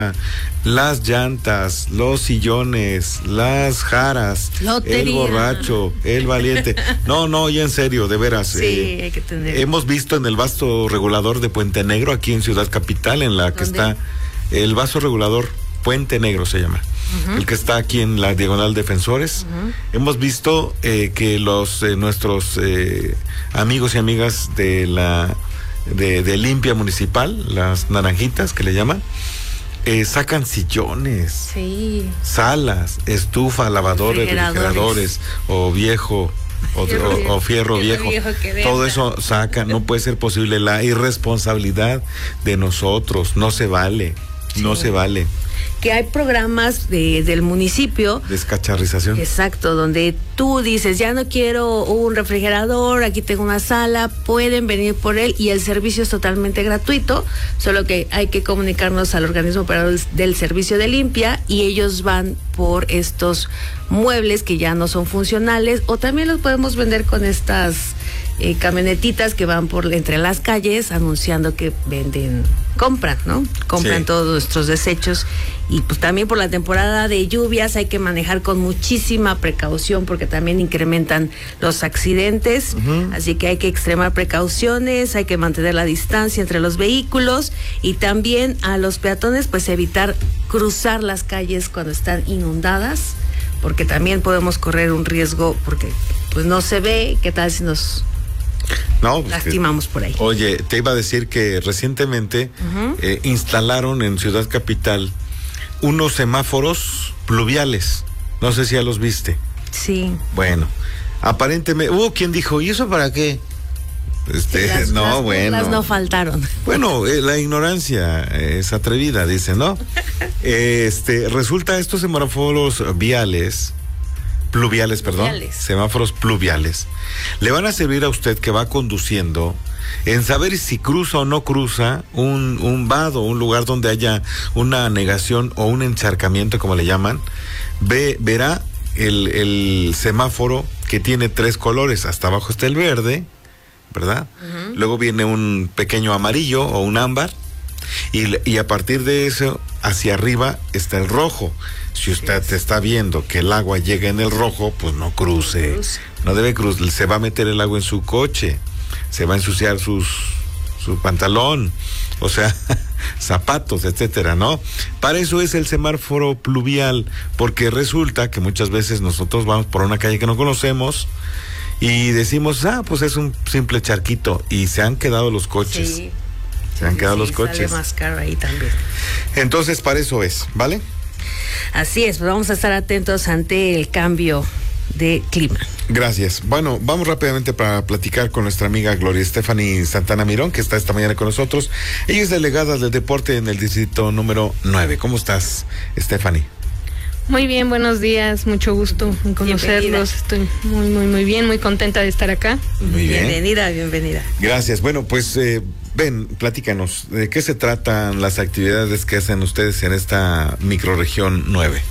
las llantas, los sillones, las jaras, Lotería. El borracho, el valiente. No, ya en serio, de veras. Sí, hay que tener. Hemos visto en el vaso regulador de Puente Negro, aquí en Ciudad Capital, en la que está el vaso regulador Puente Negro se llama. El que está aquí en la Diagonal Defensores. Hemos visto que los nuestros amigos y amigas de de Limpia Municipal, las naranjitas que le llaman, sacan sillones, Sí. salas, estufa, lavadores, refrigeradores o viejo o fierro viejo. Todo eso sacan. No puede ser posible. La irresponsabilidad de nosotros no se vale. No se vale. Que hay programas del municipio. Descacharrización. Exacto, donde tú dices, ya no quiero un refrigerador, aquí tengo una sala, pueden venir por él y el servicio es totalmente gratuito, solo que hay que comunicarnos al organismo operador del servicio de limpia y ellos van por estos muebles que ya no son funcionales, o también los podemos vender con estas camionetitas que van por entre las calles anunciando que compran Sí. todos nuestros desechos. Y pues también por la temporada de lluvias hay que manejar con muchísima precaución porque también incrementan los accidentes, así que hay que extremar precauciones, hay que mantener la distancia entre los vehículos y también a los peatones pues evitar cruzar las calles cuando están inundadas, porque también podemos correr un riesgo porque pues no se ve, qué tal si nos lastimamos por ahí. Oye, te iba a decir que recientemente instalaron en Ciudad Capital unos semáforos pluviales. No sé si ya los viste. Sí. Bueno, aparentemente, ¿quién dijo? ¿Y eso para qué? Las no faltaron. Bueno, la ignorancia es atrevida, dice, ¿no? Resulta estos semáforos pluviales, semáforos pluviales, le van a servir a usted que va conduciendo en saber si cruza o no cruza un vado, un lugar donde haya una anegación o un encharcamiento, como le llaman. Verá el semáforo que tiene 3 colores. Hasta abajo está el verde, ¿verdad? Luego viene un pequeño amarillo o un ámbar, y a partir de eso hacia arriba está el rojo. Si usted está viendo que el agua llega en el rojo, pues no cruce. No debe cruzar. Se va a meter el agua en su coche, se va a ensuciar su pantalón, o sea, zapatos, etcétera, ¿no? Para eso es el semáforo pluvial, porque resulta que muchas veces nosotros vamos por una calle que no conocemos y decimos, pues es un simple charquito, y se han quedado los coches. Sí. Se han quedado los coches. Sale más caro ahí también. Entonces, para eso es, ¿vale? Así es, vamos a estar atentos ante el cambio de clima. Gracias. Bueno, vamos rápidamente para platicar con nuestra amiga Gloria Estefany Santana Mirón, que está esta mañana con nosotros. Ella es delegada del deporte en el distrito número 9. ¿Cómo estás, Estefany? Muy bien, buenos días, mucho gusto en conocerlos. Estoy muy bien, muy contenta de estar acá. Muy bien. Bienvenida. Gracias. Bueno, pues ven, platícanos, ¿de qué se tratan las actividades que hacen ustedes en esta microrregión 9?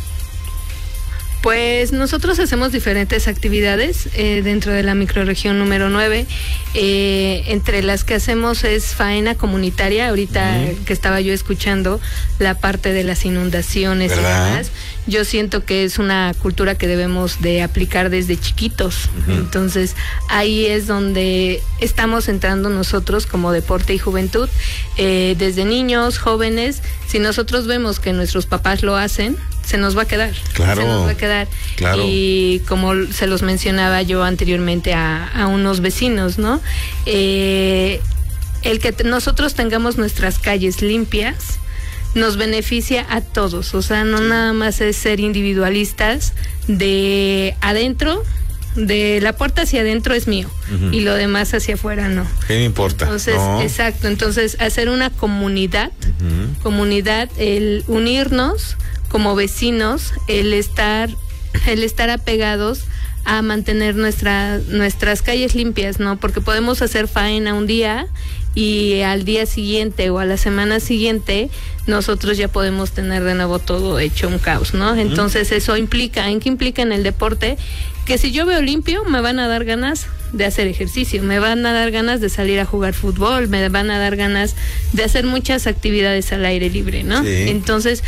Pues nosotros hacemos diferentes actividades dentro de la microrregión número 9. Entre las que hacemos es faena comunitaria. Ahorita que estaba yo escuchando la parte de las inundaciones, ¿verdad? Y demás, yo siento que es una cultura que debemos de aplicar desde chiquitos. Entonces ahí es donde estamos entrando nosotros como deporte y juventud, desde niños, jóvenes. Si nosotros vemos que nuestros papás lo hacen, se nos va a quedar. Claro. Se nos va a quedar. Claro. Y como se los mencionaba yo anteriormente a unos vecinos, ¿no? El que nosotros tengamos nuestras calles limpias nos beneficia a todos. O sea, no nada más es ser individualistas de adentro, de la puerta hacia adentro es mío y lo demás hacia afuera no. ¿Qué me importa? Entonces, exacto. Entonces, hacer una comunidad, el unirnos como vecinos, el estar apegados a mantener nuestras calles limpias, ¿no? Porque podemos hacer faena un día y al día siguiente o a la semana siguiente nosotros ya podemos tener de nuevo todo hecho un caos, ¿no? Entonces eso implica, ¿en qué implica en el deporte? Que si yo veo limpio, me van a dar ganas de hacer ejercicio, me van a dar ganas de salir a jugar fútbol, me van a dar ganas de hacer muchas actividades al aire libre, ¿no? Sí. Entonces,